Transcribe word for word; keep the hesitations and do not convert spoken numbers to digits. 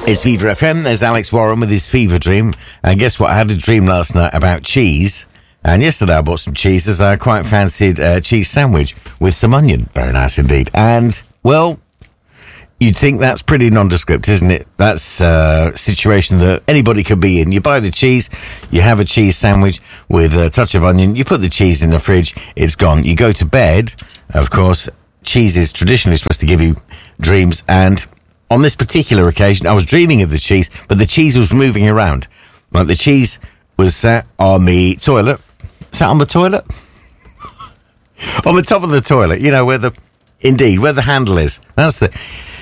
It's Fever F M. There's Alex Warren with his fever dream. And guess what? I had a dream last night about cheese. And yesterday I bought some cheese as I quite fancied a cheese sandwich with some onion. Very nice indeed. And, well, you'd think that's pretty nondescript, isn't it? That's a situation that anybody could be in. You buy the cheese, you have a cheese sandwich with a touch of onion, you put the cheese in the fridge, it's gone. You go to bed, of course, cheese is traditionally supposed to give you dreams, and on this particular occasion, I was dreaming of the cheese, but the cheese was moving around. Like the cheese was sat on the toilet. Sat on the toilet? On the top of the toilet, you know, where the, indeed, where the handle is. That's the,